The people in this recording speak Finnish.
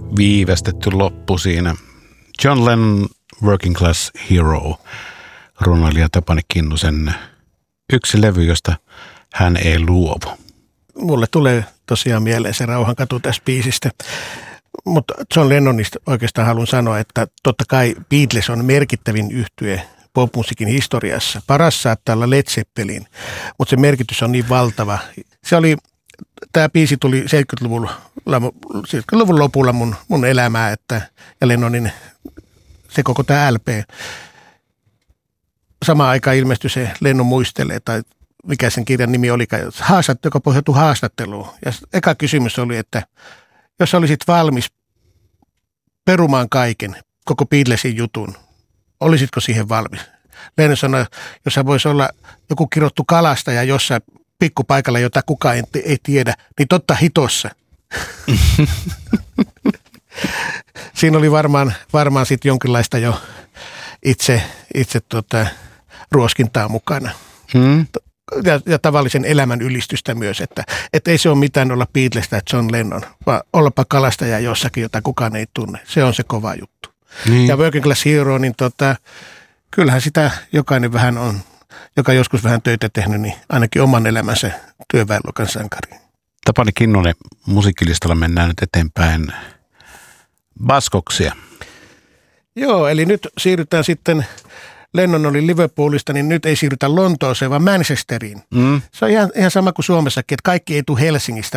viivästetty loppu siinä. John Lennon, Working Class Hero, runoilija Tapani Kinnusen yksi levy, josta hän ei luovu. Mulle tulee tosiaan mieleen se Rauhankatu tästä biisistä. Mutta John Lennonista oikeastaan haluan sanoa, että totta kai Beatles on merkittävin yhtye popmusiikin historiassa. Paras saattaa olla Led Zeppelin, mutta se merkitys on niin valtava. Tämä biisi tuli 70-luvun lopulla mun elämää, ja Lennonin se koko tämä LP. Samaan aikaan ilmestyi se Lennon muistelee, tai mikä sen kirjan nimi oli, joka pohjautui haastatteluun. Ja eka kysymys oli, että jos olisit valmis perumaan kaiken, koko Beatlesin jutun, olisitko siihen valmis? Lennon sanoi, jos hän voisi olla joku kirottu kalastaja jossain pikkupaikalla, jota kukaan ei tiedä, niin totta hitossa. Siinä oli varmaan sitten jonkinlaista jo itse ruoskintaa mukana. Ja tavallisen elämän ylistystä myös, että ei se ole mitään olla Beatlesista, että John Lennon, vaan ollapa kalastaja jossakin, jota kukaan ei tunne. Se on se kova juttu. Ja Working Class Hero, niin kyllähän sitä jokainen vähän on, joka joskus vähän töitä tehnyt, niin ainakin oman elämänsä työväenluokan sankari. Tapani Kinnunen, musiikkilistalla mennään nyt eteenpäin. Baskoksia. Joo, eli nyt siirrytään sitten, Lennon oli Liverpoolista, niin nyt ei siirrytä Lontooseen, vaan Manchesteriin. Se on ihan sama kuin Suomessakin, että kaikki ei tule Helsingistä,